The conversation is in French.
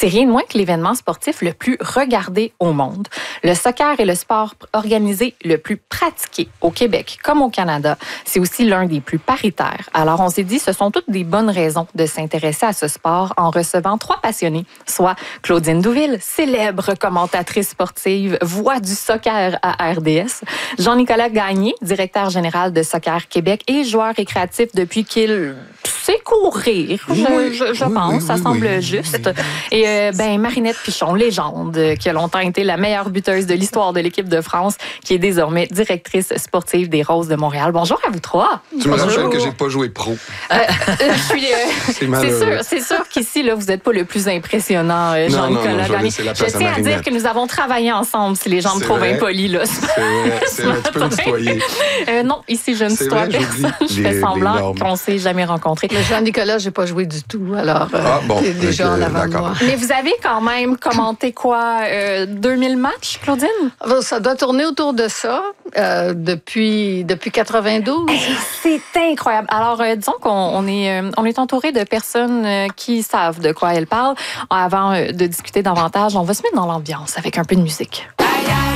C'est rien de moins que l'événement sportif le plus regardé au monde. Le soccer est le sport organisé le plus pratiqué au Québec comme au Canada. C'est aussi l'un des plus paritaires. Alors, on s'est dit, ce sont toutes des bonnes raisons de s'intéresser à ce sport en recevant 3 passionnés, soit Claudine Douville, célèbre commentatrice sportive, voix du soccer à RDS, Jean-Nicolas Gagné, directeur général de Soccer Québec et joueur récréatif depuis qu'il sait courir, je pense, ça semble juste. Et Marinette Pichon, légende, qui a longtemps été la meilleure buteuse de l'histoire de l'équipe de France, qui est désormais directrice sportive des Roses de Montréal. Bonjour à vous 3. Tu me rappelles que j'ai pas joué pro. C'est sûr qu'ici, là, vous n'êtes pas le plus impressionnant, Jean-Nicolas Gagné. Je tiens à dire que nous avons travaillé ensemble, si les gens me trouvent impoli. Là. C'est vrai, tu peux me tutoyer. Non, ici, je ne tutoie personne. Je fais semblant qu'on ne s'est jamais rencontrés. Mais Jean-Nicolas, j'ai pas joué du tout, alors t'es déjà en avant de moi. Mais vous avez quand même commenté quoi, 2000 matchs, Claudine? Ça doit tourner autour de ça depuis 92. C'est incroyable. Alors, disons qu'on est entouré de personnes qui savent de quoi elles parlent. Avant de discuter davantage, on va se mettre dans l'ambiance avec un peu de musique.